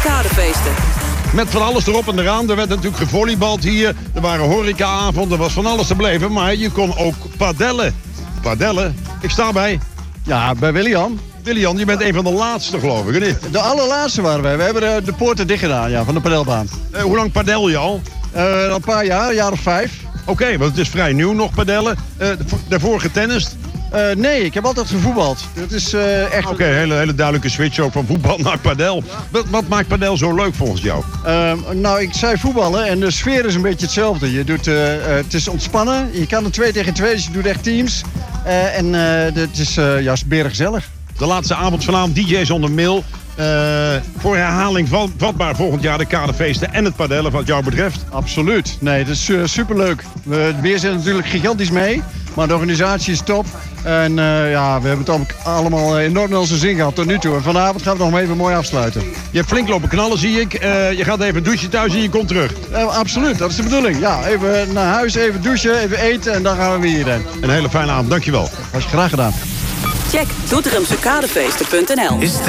Kadefeesten. Met van alles erop en eraan. Er werd natuurlijk gevolleybald hier. Er waren horecaavonden. Er was van alles te beleven. Maar je kon ook padellen. Padellen? Ik sta bij. Ja, bij William. William, je bent een van de laatste, geloof ik, niet? De allerlaatste waren wij. We hebben de poorten dicht gedaan, ja, van de padelbaan. Hoe lang padel je al? Een paar jaar, een jaar of 5. Oké, want het is vrij nieuw nog padellen. Daarvoor getennist? Nee, ik heb altijd gevoetbald. Het is echt... Oké, hele duidelijke switch ook van voetbal naar padel. Wat maakt padel zo leuk volgens jou? Nou, ik zei voetballen en de sfeer is een beetje hetzelfde. Je doet, het is ontspannen. Je kan er 2 tegen 2, dus je doet echt teams. Het is juist berengezellig. De laatste avond vanavond, DJ's onder mail. Voor herhaling vatbaar volgend jaar de Kadefeesten en het padellen wat jou betreft. Absoluut. Nee, het is superleuk. Het weer zit natuurlijk gigantisch mee. Maar de organisatie is top. En ja, we hebben het ook allemaal enorm naar onze zin gehad tot nu toe. En vanavond gaan we nog even mooi afsluiten. Je hebt flink lopen knallen, zie ik. Je gaat even douchen thuis en je komt terug. Absoluut, dat is de bedoeling. Ja, even naar huis, even douchen, even eten en dan gaan we weer hierheen. Een hele fijne avond, dankjewel. Was je graag gedaan. Check doetinchemsekadefeesten.nl